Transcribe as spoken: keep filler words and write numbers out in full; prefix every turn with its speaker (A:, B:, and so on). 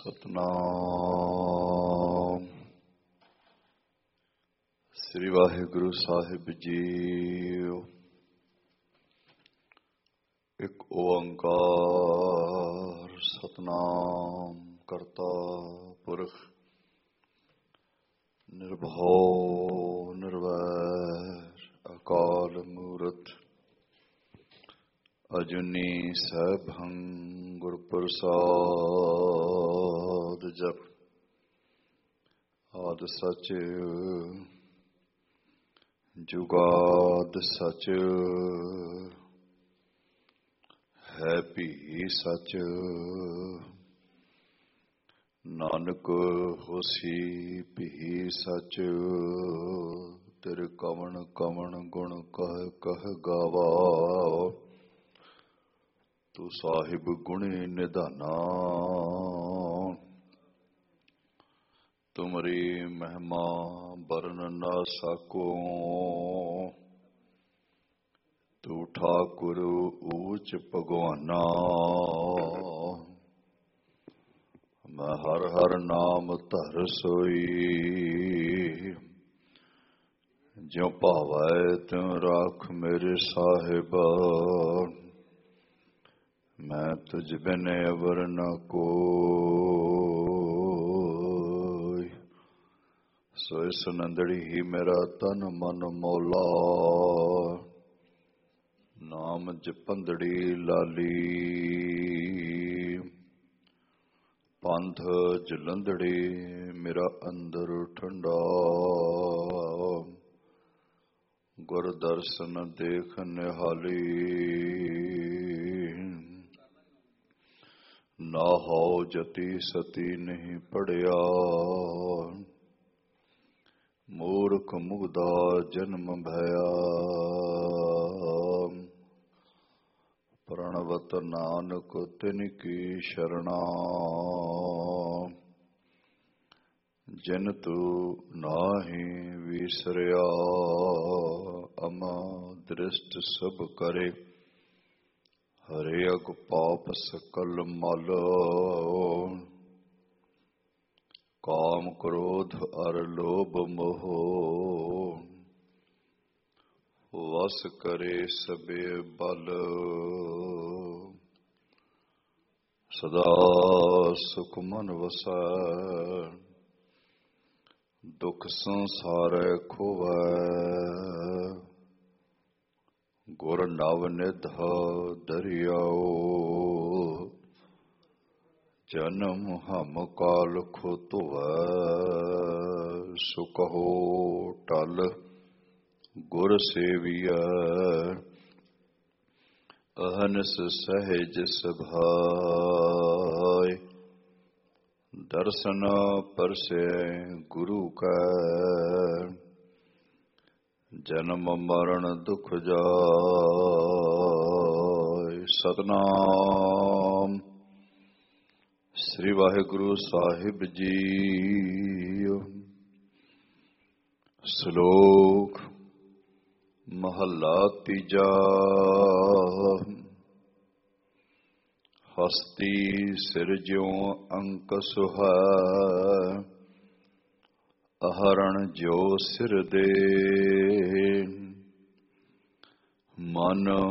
A: ਸਤਨਾਮ ਸ੍ਰੀ ਵਾਹਿਗੁਰੂ ਸਾਹਿਬ JIO. ਇੱਕ ਓੰਕਾਰ ਸਤਨਾਮ ਕਰਤਾ ਪੁਰਖ ਨਿਰਭਉ ਨਿਰਵੈਰ ਅਕਾਲ ਮੂਰਤ ਅਜੂਨੀ ਸੈਭੰ ਗੁਰ ਪ੍ਰਸਾਦ ਜਪ। ਆਦਿ ਸਚ ਜੁਗਾਦ ਸਚ ਹੈ ਭੀ ਸਚ ਨਾਨਕ ਹੋਸੀ ਭੀ ਸਚ। ਤੇਰੇ ਕਵਣ ਕਵਣ ਗੁਣ ਕਹਿ ਕਹਿ ਗਾਵਾ ਤੂੰ ਸਾਹਿਬ ਗੁਣੇ ਨਿਧਾਨਾ। ਤੁਮਰੀ ਮਹਿਮਾ ਬਰਨ ਨਾ ਸਕੋ ਤੂੰ ਠਾਕੁਰ ਊਚ ਭਗਵਾਨਾ। ਮੈਂ ਹਰ ਹਰ ਨਾਮ ਧਰ ਸੋਈ ਜਿਉ ਭਾਵੈ ਤਿਉ ਰਾਖ ਮੇਰੇ ਸਾਹਿਬ। ਮੈਂ ਤੁਝ ਬਿਨ ਅਵਰ ਨ ਕੋਈ ਸੋਇ ਸੁਨੰਦੜੀ ਹੀ ਮੇਰਾ ਤਨ ਮਨ ਮੌਲਾ। ਨਾਮ ਜਪੰਦੜੀ ਲਾਲੀ ਪੰਥ ਜਲੰਧੜੀ ਮੇਰਾ ਅੰਦਰ ਠੰਡਾ। ਗੁਰ ਦਰਸ਼ਨ ਦੇਖ ਨਿਹਾਲੀ ਨਾ ਹੋ ਜਤੀ ਸਤੀ ਨਹੀਂ ਪੜਿਆ। ਮੂਰਖ ਮੁਗਦਾ ਜਨਮ ਭਇਆ ਪ੍ਰਣਵਤ ਨਾਨਕ ਤਿਨ ਕੀ ਸ਼ਰਣਾ। ਜਿਨ ਤੂ ਨਾਹੀ ਵਿਸਰਿਆ ਅਮਾ ਦ੍ਰਿਸ਼ਟ ਸਭ ਕਰੇ। ਹਰੇ ਅਗ ਪਾਪ ਸਕਲ ਮਲ ਕਾਮ ਕ੍ਰੋਧ ਅਰ ਲੋਭ ਮੋਹ। ਵਸ ਕਰੇ ਸਬੇ ਬਲ ਸਦਾ ਸੁਖ ਮਨ ਵਸੈ। ਦੁਖ ਸੰਸਾਰੈ ਖੋਵੈ ਗੁਰ ਨਵ ਨਿਧ ਦਰਿਆਓ। ਜਨਮ ਹਮ ਕਾਲ ਖੋ ਧੋਵੈ ਸੁ ਕਹੋ ਟਲ ਗੁਰ ਸੇਵੀਐ। ਅਹਨਿਸ ਸਹਿਜ ਸਭਾਇ ਦਰਸ਼ਨ ਪਰਸੈ ਗੁਰੂ ਕੈ। ਜਨਮ ਮਰਨ ਦੁਖ ਜਾਇ। ਸਤਨਾਮ ਸ੍ਰੀ ਵਾਹਿਗੁਰੂ ਸਾਹਿਬ ਜੀਓ। ਸ਼ਲੋਕ ਮਹੱਲਾ ਤੀਜਾ। ਹਸਤੀ ਸਿਰਜਿਉ ਅੰਕ ਸੁਹੈ ਅਹਰਣ ਜੋ ਸਿਰ ਦੇ। ਮਨ